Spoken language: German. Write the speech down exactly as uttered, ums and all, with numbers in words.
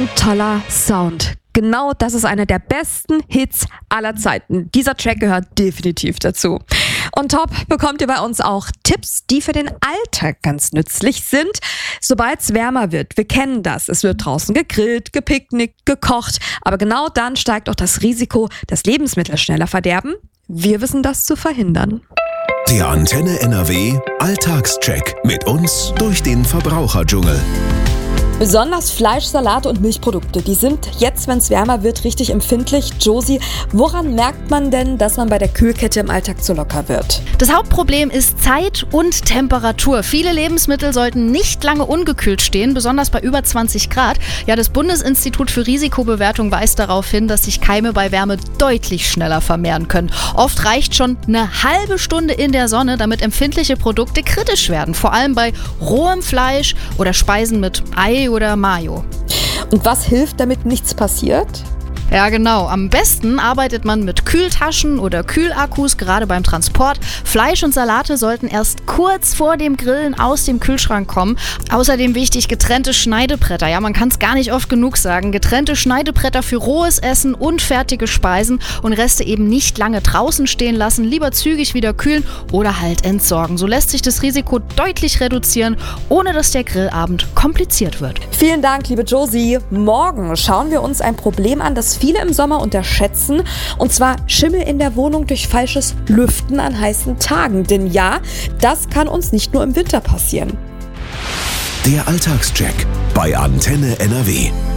Toller Sound. Genau das ist einer der besten Hits aller Zeiten. Dieser Track gehört definitiv dazu. Und top bekommt ihr bei uns auch Tipps, die für den Alltag ganz nützlich sind, sobald es wärmer wird. Wir kennen das. Es wird draußen gegrillt, gepicknickt, gekocht. Aber genau dann steigt auch das Risiko, dass Lebensmittel schneller verderben. Wir wissen das zu verhindern. Der Antenne N R W Alltagscheck mit uns durch den Verbraucherdschungel. Besonders Fleisch, Salat und Milchprodukte, die sind jetzt, wenn es wärmer wird, richtig empfindlich. Josie, woran merkt man denn, dass man bei der Kühlkette im Alltag zu locker wird? Das Hauptproblem ist Zeit und Temperatur. Viele Lebensmittel sollten nicht lange ungekühlt stehen, besonders bei über zwanzig Grad. Ja, das Bundesinstitut für Risikobewertung weist darauf hin, dass sich Keime bei Wärme deutlich schneller vermehren können. Oft reicht schon eine halbe Stunde in der Sonne, damit empfindliche Produkte kritisch werden. Vor allem bei rohem Fleisch oder Speisen mit Ei oder Mayo. Und was hilft, damit nichts passiert? Ja, genau. Am besten arbeitet man mit Kühltaschen oder Kühlakkus, gerade beim Transport. Fleisch und Salate sollten erst kurz vor dem Grillen aus dem Kühlschrank kommen. Außerdem wichtig, getrennte Schneidebretter. Ja, man kann es gar nicht oft genug sagen. Getrennte Schneidebretter für rohes Essen und fertige Speisen und Reste eben nicht lange draußen stehen lassen. Lieber zügig wieder kühlen oder halt entsorgen. So lässt sich das Risiko deutlich reduzieren, ohne dass der Grillabend kompliziert wird. Vielen Dank, liebe Josie. Morgen schauen wir uns ein Problem an, das viele im Sommer unterschätzen, und zwar Schimmel in der Wohnung durch falsches Lüften an heißen Tagen. Denn ja, das kann uns nicht nur im Winter passieren. Der Alltagscheck bei Antenne N R W.